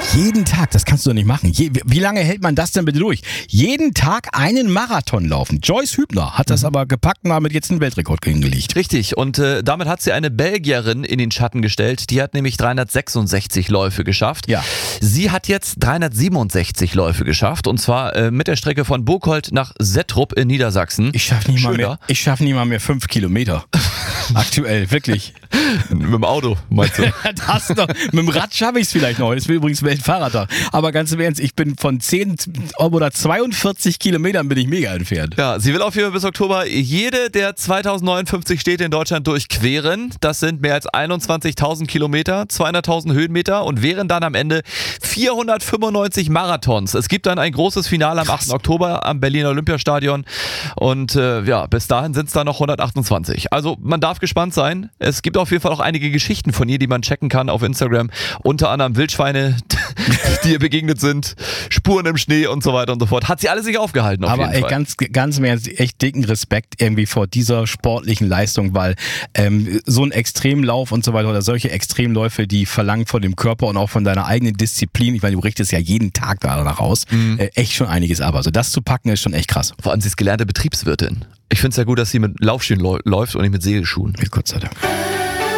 Jeden Tag, das kannst du doch nicht machen. Wie lange hält man das denn bitte durch? Jeden Tag einen Marathon laufen. Joyce Hübner hat das aber gepackt und damit jetzt einen Weltrekord hingelegt. Richtig, und damit hat sie eine Belgierin in den Schatten gestellt. Die hat nämlich 366 Läufe geschafft. Ja. Sie hat jetzt 367 Läufe geschafft, und zwar mit der Strecke von Burghold nach Settrup in Niedersachsen. Ich schaffe nicht mal mehr 5 Kilometer. Aktuell, wirklich. Mit dem Auto, meinst du? Das doch. Mit dem Rad schaffe ich es vielleicht noch. Das will übrigens Weltfahrradtag. Aber ganz im Ernst, ich bin von 10 oder 42 Kilometern bin ich mega entfernt. Ja, sie will auf jeden Fall bis Oktober jede der 2059 Städte in Deutschland durchqueren. Das sind mehr als 21.000 Kilometer, 200.000 Höhenmeter und wären dann am Ende 495 Marathons. Es gibt dann ein großes Finale am 8. Oktober am Berliner Olympiastadion und bis dahin sind es dann noch 128. Also man darf gespannt sein. Es gibt auf jeden Fall auch einige Geschichten von ihr, die man checken kann auf Instagram. Unter anderem Wildschweine, die ihr begegnet sind, Spuren im Schnee und so weiter und so fort. Hat sie alles nicht aufgehalten auf jeden Fall. Aber ganz mehr echt dicken Respekt irgendwie vor dieser sportlichen Leistung, weil so ein Extremlauf und so weiter oder solche Extremläufe, die verlangen von dem Körper und auch von deiner eigenen Disziplin, ich meine, du richtest ja jeden Tag danach aus, echt schon einiges ab. Also das zu packen ist schon echt krass. Vor allem, sie ist gelernte Betriebswirtin. Ich finde es ja gut, dass sie mit Laufschuhen läuft und nicht mit Segelschuhen. Mit Gott sei Dank.